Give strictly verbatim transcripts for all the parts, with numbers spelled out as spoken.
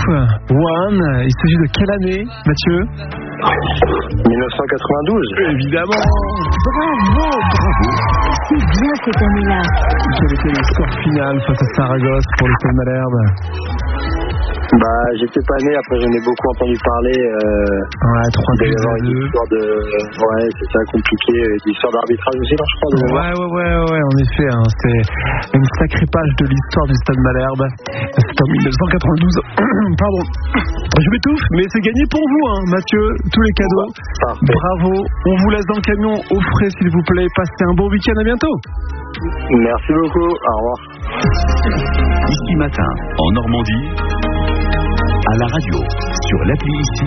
One. Il s'agit de quelle année, Mathieu? dix-neuf cent quatre-vingt-douze. Évidemment. Bravo, bravo. C'est bien cette année-là. Quel était le score final face à Saragosse pour le Stade Malherbe? Bah, j'étais pas né, après j'en ai beaucoup entendu parler. Euh, ouais, trois buts à deux. Histoire de, ouais, c'est ça, compliqué. L'histoire d'arbitrage aussi, là, je crois. Ouais, ouais, ouais, ouais, en effet. Hein, c'est une sacrée page de l'histoire du Stade Malherbe. C'est en dix-neuf cent quatre-vingt-douze. Pardon. Je m'étouffe, mais c'est gagné pour vous, hein, Mathieu. Tous les cadeaux. Parfait. Bravo. On vous laisse dans le camion. Offrez, s'il vous plaît. Passez un bon week-end. À bientôt. Merci beaucoup. Au revoir. Ici Matin, en Normandie, à la radio, sur l'appli Ici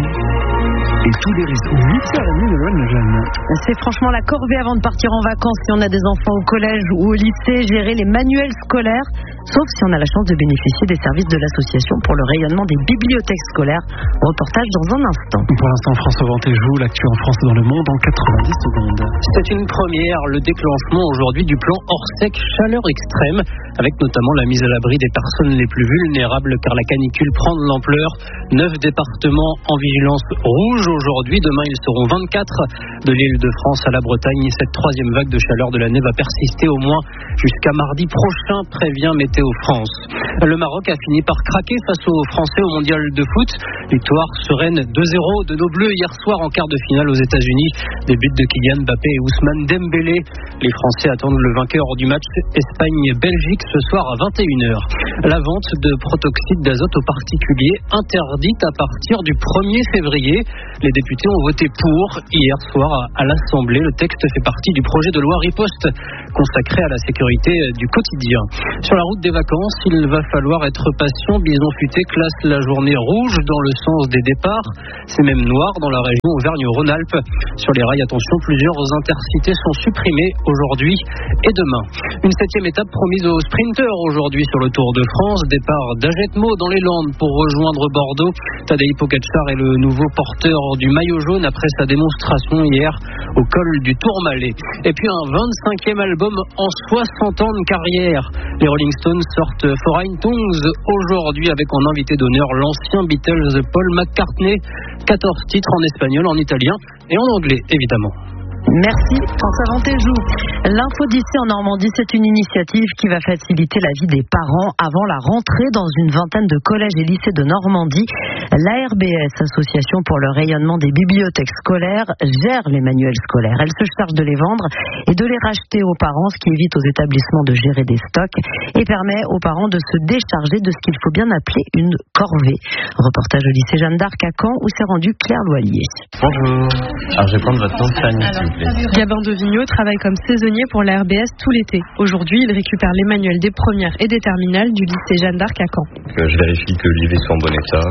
et tous les réseaux. huit heures trente de Noël, jeune. C'est franchement la corvée avant de partir en vacances si on a des enfants au collège ou au lycée, gérer les manuels scolaires, sauf si on a la chance de bénéficier des services de l'association pour le rayonnement des bibliothèques scolaires. Reportage dans un instant. Pour l'instant, François Ventejou, l'actu en France et dans le monde en quatre-vingt-dix secondes. C'est une première, le déclenchement aujourd'hui du plan Orsec chaleur extrême, avec notamment la mise à l'abri des personnes les plus vulnérables car la canicule prend de l'ampleur. Neuf départements en vigilance rouge aujourd'hui. Demain, ils seront vingt-quatre de l'île de France à la Bretagne. Cette troisième vague de chaleur de l'année va persister au moins jusqu'à mardi prochain, prévient Météo France. Le Maroc a fini par craquer face aux Français au mondial de foot. Victoire sereine deux zéro de nos Bleus hier soir en quart de finale aux États-Unis. Des buts de Kylian Mbappé et Ousmane Dembélé. Les Français attendent le vainqueur du match Espagne-Belgique ce soir à vingt et une heures. La vente de protoxyde d'azote aux particuliers interdite à partir du premier février. Les députés ont voté pour hier soir à l'Assemblée. Le texte fait partie du projet de loi Riposte consacré à la sécurité du quotidien. Sur la route des vacances, il va falloir être patient. Bison Futé classe la journée rouge dans le sens des départs. C'est même noir dans la région Auvergne-Rhône-Alpes. Sur les rails, attention, plusieurs intercités sont supprimées aujourd'hui et demain. Une septième étape promise aux sprinteurs aujourd'hui sur le Tour de France. Départ d'Agetmo dans les Landes pour rejoindre Bordeaux. Tadej Pogačar est le nouveau porteur du maillot jaune après sa démonstration hier au col du Tourmalet. Et puis un vingt-cinquième album en soixante ans de carrière. Les Rolling Stones sortent Foreign Tongues aujourd'hui avec en invité d'honneur l'ancien Beatles Paul McCartney. quatorze titres en espagnol, en italien et en anglais évidemment. Merci François Ventejou. L'info d'ici en Normandie, c'est une initiative qui va faciliter la vie des parents avant la rentrée dans une vingtaine de collèges et lycées de Normandie. L'A R B S, Association pour le rayonnement des bibliothèques scolaires, gère les manuels scolaires. Elle se charge de les vendre et de les racheter aux parents, ce qui évite aux établissements de gérer des stocks et permet aux parents de se décharger de ce qu'il faut bien appeler une corvée. Reportage au lycée Jeanne d'Arc à Caen où s'est rendue Claire Loilier. Bonjour. Alors je vais prendre votre nom de famille, s'il vous plaît. Gabin de Vigneault travaille comme saisonnier pour l'A R B S tout l'été. Aujourd'hui, il récupère les manuels des premières et des terminales du lycée Jeanne d'Arc à Caen. Euh, je vérifie que l'I V soit en bon état.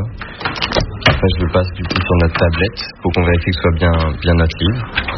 Après, je le passe du coup sur notre tablette pour qu'on vérifie que ce soit bien, bien notre livre.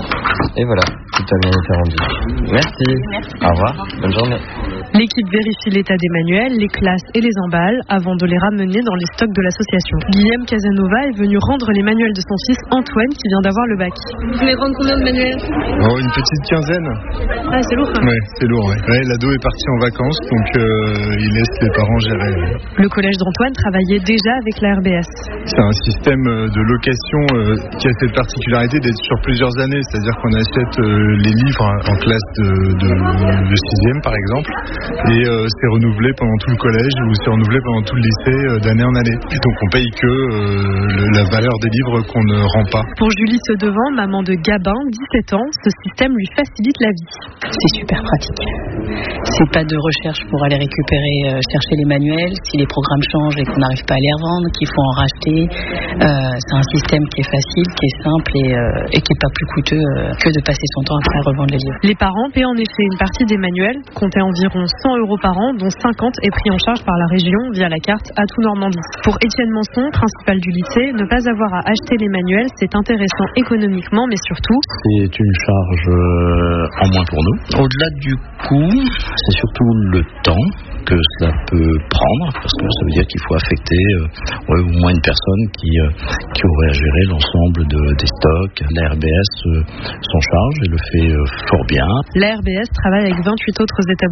Et voilà, tout a bien été rendu. Merci. Merci. Au revoir. Bonne journée. L'équipe vérifie l'état des manuels, les classes et les emballe avant de les ramener dans les stocks de l'association. Guillaume Casanova est venu rendre les manuels de son fils Antoine qui vient d'avoir le bac. Vous voulez rendre combien de manuels? Oh, une petite quinzaine. Ah, c'est lourd. Hein. Ouais, c'est lourd. Ouais. Ouais, l'ado est parti en vacances, donc euh, il laisse les parents gérer. Ouais. Le collège d'Antoine travaillait déjà avec l'A R B S. C'est un système de location euh, qui a cette particularité d'être sur plusieurs années, c'est-à-dire qu'on achète euh, les livres en classe de, de, de sixième par exemple, et euh, c'est renouvelé pendant tout le collège ou c'est renouvelé pendant tout le lycée euh, d'année en année. Et donc on paye que euh, le, la valeur des livres qu'on ne rend pas. Pour Julie Sedevant, maman de Gabin, dix-sept ans, ce système lui facilite la vie. C'est super pratique. C'est pas de recherche pour aller récupérer, euh, chercher les manuels. Si les programmes changent et qu'on n'arrive pas à les revendre, qu'il faut en racheter, euh, c'est un système qui est facile, qui est simple et, euh, et qui n'est pas plus coûteux euh, que de passer son temps après à revendre les livres. Les parents paient en effet une partie des manuels, comptez environ cent euros par an, dont cinquante est pris en charge par la région via la carte Atout Normandie. Pour Étienne Manson, principal du lycée, ne pas avoir à acheter les manuels, c'est intéressant économiquement, mais surtout... C'est une charge euh, en moins pour nous. Au-delà du coût, c'est surtout le temps que cela peut prendre, parce que ça veut dire qu'il faut affecter euh, ouais, au moins une personne qui, euh, qui aurait à gérer l'ensemble de, des stocks. L'A R B S euh, s'en charge et le fait euh, fort bien. L'A R B S travaille avec vingt-huit autres établissements en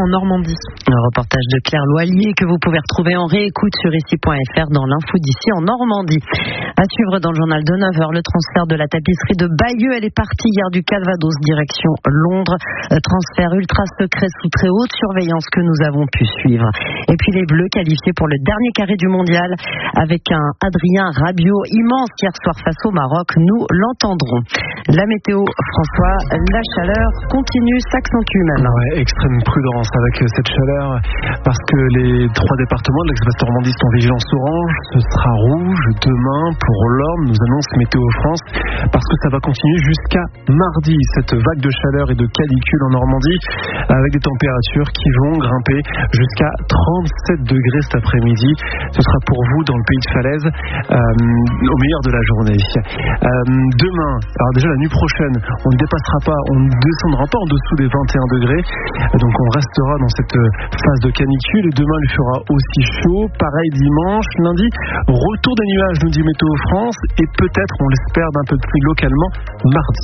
Normandie. Un reportage de Claire Loilier que vous pouvez retrouver en réécoute sur ici point f r dans l'info d'ici en Normandie. À suivre dans le journal de neuf heures, le transfert de la tapisserie de Bayeux. Elle est partie hier du Calvados direction Londres. Transfert ultra secret sous très haute surveillance que nous avons pu suivre. Et puis les Bleus qualifiés pour le dernier carré du mondial avec un Adrien Rabiot immense hier soir face au Maroc. Nous l'entendrons. La météo, François, la chaleur continue, s'accentue même. Ouais, extrême prudence avec cette chaleur parce que les trois départements de l'ex-Ouest Normandie sont en vigilance orange. Ce sera rouge demain pour l'Orne, nous annonce Météo France, parce que ça va continuer jusqu'à mardi, cette vague de chaleur et de canicule en Normandie, avec des températures qui vont grimper jusqu'à trente-sept degrés cet après-midi. Ce sera pour vous dans le pays de Falaise euh, au meilleur de la journée. Euh, demain, alors déjà la nuit prochaine, on ne dépassera pas, on ne descendra pas en dessous des vingt et un degrés, donc on restera dans cette phase de canicule et demain il fera aussi chaud, pareil dimanche, lundi, retour des nuages nous dit Météo France et peut-être, on l'espère, d'un peu de pluie localement mardi.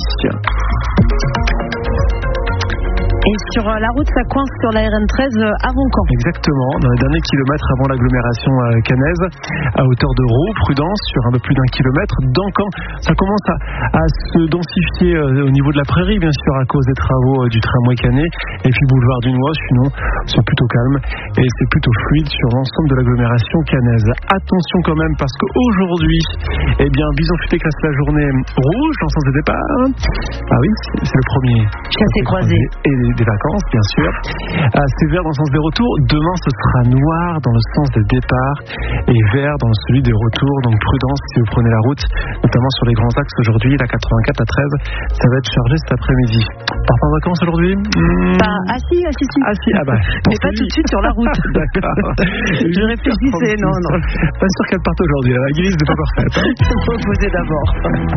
Et sur la route, ça coince sur la R N treize avant Caen. Exactement, dans les derniers kilomètres avant l'agglomération cannaise, à hauteur de Roux, prudence sur un peu plus d'un kilomètre. Dans Caen, ça commence à, à se densifier au niveau de la prairie, bien sûr, à cause des travaux du tramway canet. Et puis boulevard du Noix, sinon, c'est plutôt calme et c'est plutôt fluide sur l'ensemble de l'agglomération cannaise. Attention quand même, parce qu'aujourd'hui, eh bien, Bison Futé classe la journée rouge dans le sens des départs. Ah oui, c'est le premier. Chassé croisé. Et des vacances, bien sûr. Euh, c'est vert dans le sens des retours. Demain, ce sera noir dans le sens des départs et vert dans celui des retours. Donc prudence si vous prenez la route, notamment sur les grands axes aujourd'hui, la quatre-vingt-quatre, la treize, ça va être chargé cet après-midi. Partez en vacances aujourd'hui mmh. Bah, ah si, ah si, si. Ah si, ah bah. Mais pas tout de suite sur la route. D'accord. Je réfléchissais, non, non. Pas sûr qu'elle parte aujourd'hui. La guise n'est pas parfaite. Hein. Il faut poser d'abord.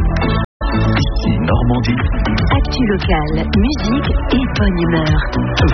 Ici Normandie. Actu locale, musique et bonne humeur.